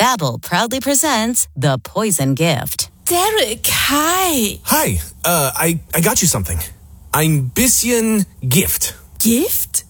Babbel proudly presents The Poison Gift. Derek, hi. Hi, I got you something. Ein bisschen Gift. Gift?